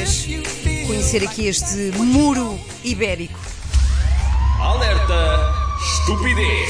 vez conhecer aqui este muro ibérico. Alerta estupidez.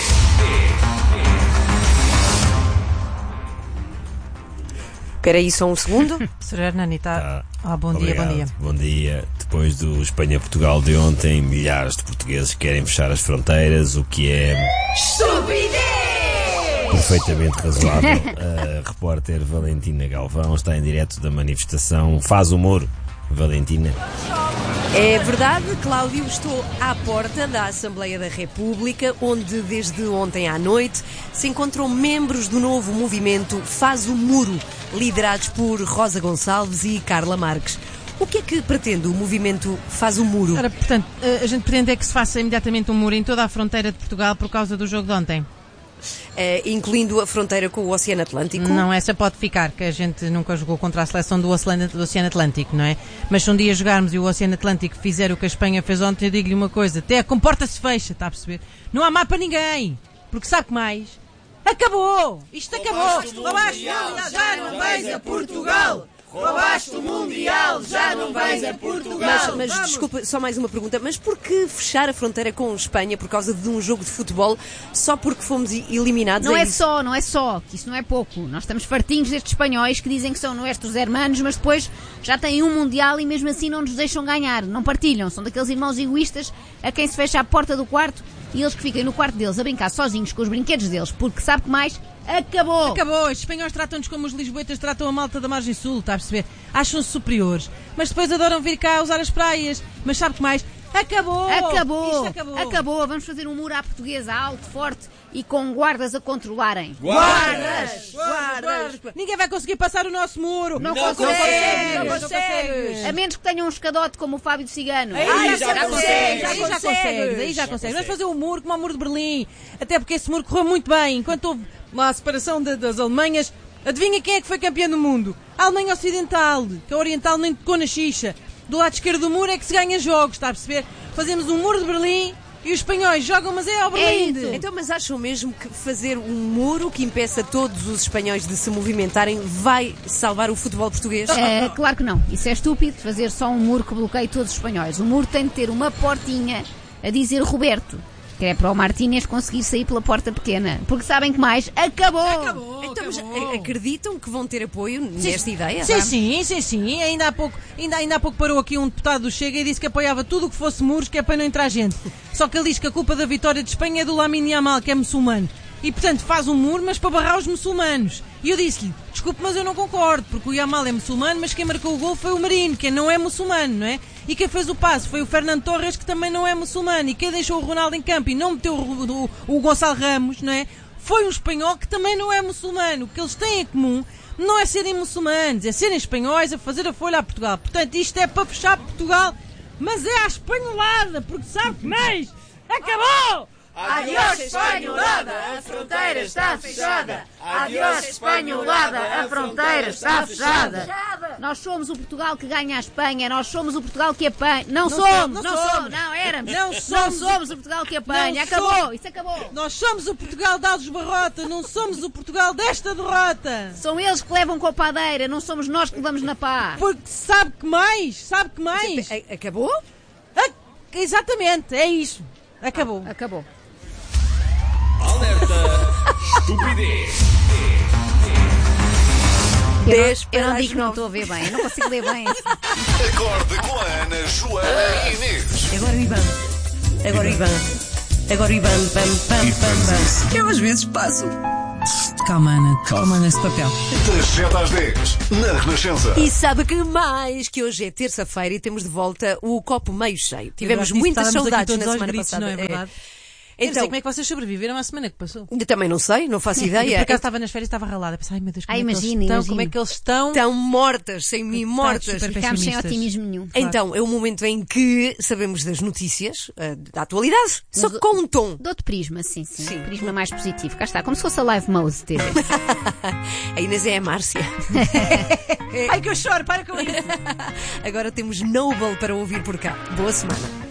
Espera aí só um segundo. Sr. Hernani, está... bom Obrigado. dia. Bom dia. Depois do Espanha-Portugal de ontem, milhares de portugueses querem fechar as fronteiras, o que é... Estupidez! Perfeitamente razoável. A repórter Valentina Galvão está em direto da manifestação Faz Humor. Valentina. É verdade, Cláudio, estou à porta da Assembleia da República, onde desde ontem à noite se encontram membros do novo movimento Faz o Muro, liderados por Rosa Gonçalves e Carla Marques. O que é que pretende o movimento Faz o Muro? Ora, portanto, a gente pretende é que se faça imediatamente um muro em toda a fronteira de Portugal por causa do jogo de ontem. Incluindo a fronteira com o Oceano Atlântico? Não, essa pode ficar, que a gente nunca jogou contra a seleção do Oceano Atlântico, não é? Mas se um dia jogarmos e o Oceano Atlântico fizer o que a Espanha fez ontem, eu digo-lhe uma coisa, até a comporta-se fecha, está a perceber? Não há mapa para ninguém, porque sabe que mais? Acabou! Isto acabou! Roubaste o Mundial, já não vais a Portugal! Roubaste o Mundial, já não vais a Portugal! Mas desculpa, só mais uma pergunta. Mas por que fechar a fronteira com a Espanha por causa de um jogo de futebol só porque fomos eliminados? Não é só, que isso não é pouco. Nós estamos fartinhos destes espanhóis que dizem que são nuestros hermanos, mas depois já têm um Mundial e mesmo assim não nos deixam ganhar. Não partilham, são daqueles irmãos egoístas a quem se fecha a porta do quarto e eles que ficam no quarto deles a brincar sozinhos com os brinquedos deles, porque sabe que mais? Acabou! Acabou! Os espanhóis tratam-nos como os lisboetas tratam a malta da margem sul, está a perceber? Acham-se superiores, mas depois adoram vir cá usar as praias. Mas sabe que mais? Acabou! Acabou! Isto acabou! Acabou! Vamos fazer um muro à portuguesa, alto, forte e com guardas a controlarem. Guardas! Ninguém vai conseguir passar o nosso muro! Não consegues! A menos que tenham um escadote como o Fábio do Cigano. Aí já consegues! Vamos fazer um muro como o muro de Berlim. Até porque esse muro correu muito bem. Enquanto houve uma separação das Alemanhas, adivinha quem é que foi campeão do mundo? A Alemanha Ocidental, que a Oriental nem tocou na xixa. Do lado esquerdo do muro é que se ganha jogos, está a perceber? Fazemos um muro de Berlim e os espanhóis jogam, mas é ao Berlim. Então, mas acham mesmo que fazer um muro que impeça todos os espanhóis de se movimentarem vai salvar o futebol português? Claro que não. Isso é estúpido, fazer só um muro que bloqueie todos os espanhóis. O muro tem de ter uma portinha a dizer Roberto, que é para o Martínez conseguir sair pela porta pequena. Porque sabem que mais? Acabou! Então, mas acreditam que vão ter apoio nesta ideia? Sim. Ainda há pouco parou aqui um deputado do Chega e disse que apoiava tudo o que fosse muros, que é para não entrar gente. Só que ele diz que a culpa da vitória de Espanha é do Lamine Yamal, que é muçulmano. E, portanto, faz um muro, mas para barrar os muçulmanos. E eu disse-lhe, desculpe, mas eu não concordo, porque o Yamal é muçulmano, mas quem marcou o gol foi o Marino, que não é muçulmano, não é? E quem fez o passe foi o Fernando Torres, que também não é muçulmano. E quem deixou o Ronaldo em campo e não meteu o Gonçalo Ramos, não é? Foi um espanhol que também não é muçulmano. O que eles têm em comum não é serem muçulmanos, é serem espanhóis a fazer a folha a Portugal. Portanto, isto é para fechar Portugal, mas é à espanholada, porque sabe que mais? Acabou! Adiós, espanholada, a fronteira está fechada. Adiós, espanholada, a fronteira está fechada. Nós somos o Portugal que ganha a Espanha, nós somos o Portugal que apanha. Não somos, éramos. Não somos o Portugal que apanha. Isso acabou. Nós somos o Portugal de Alves Barrota, não somos o Portugal desta derrota. São eles que levam com a padeira, não somos nós que levamos na pá. Porque sabe que mais? Acabou? Exatamente, é isso. Acabou. Alerta estupidez. Eu não digo que não estou a ver bem, eu não consigo ler bem. Acorde com a Ana, Joana e Inês. Agora o Ivan. Pam. Eu às vezes passo. Calma, Ana, nesse papel. Das 7 às 10, na Renascença. E sabe que mais? Que hoje é terça-feira e temos de volta o copo meio cheio. Tivemos muitas saudades na semana passada. Não é verdade? Então, como é que vocês sobreviveram à semana que passou? Eu também não sei, não faço ideia. Por acaso estava nas férias, estava ralada. Pensei, ai meu Deus, como é que eles estão? Estão mortas, sem mim, mortas. Ficámos sem otimismo nenhum. Então, é o momento em que sabemos das notícias, da atualidade, só que com um tom. De outro prisma, sim. Prisma mais positivo. Cá está, como se fosse a live mode TV. A Inês é a Márcia. Ai que eu choro, para com isso. Agora temos Noble para ouvir por cá. Boa semana.